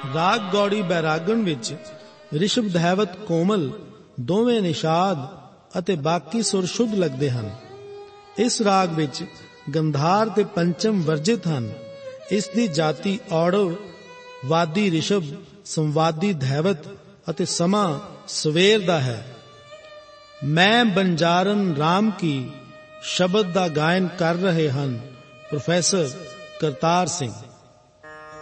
ਰਾਗ ਗੌੜੀ ਬੈਰਾਗਣ ਵਿੱਚ ਰਿਸ਼ਭ ਧੈਵਤ ਕੋਮਲ ਦੋਵੇਂ ਨਿਸ਼ਾਦ ਅਤੇ ਬਾਕੀ ਸੁਰ ਸ਼ੁੱਧ ਲੱਗਦੇ ਹਨ। ਇਸ ਰਾਗ ਵਿੱਚ ਗੰਧਾਰ ਤੇ ਪੰਚਮ ਵਰਜਿਤ ਹਨ। ਇਸ ਦੀ ਜਾਤੀ ਔੜਵ, ਵਾਦੀ ਰਿਸ਼ਭ, ਸੰਵਾਦੀ ਧੈਵਤ ਅਤੇ ਸਮਾਂ ਸਵੇਰ ਦਾ ਹੈ। ਮੈਂ ਬੰਜਾਰਨ ਰਾਮ ਕੀ ਸ਼ਬਦ ਦਾ ਗਾਇਨ ਕਰ ਰਹੇ ਹਨ ਪ੍ਰੋਫੈਸਰ ਕਰਤਾਰ ਸਿੰਘ।